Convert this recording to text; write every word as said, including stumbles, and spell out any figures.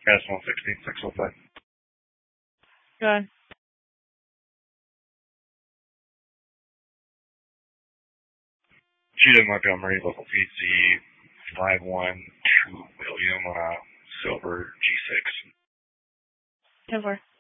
S one sixteen six oh five. Go ahead. Cheetah Montgomery, local P Z five one two William on a silver G six. ten four.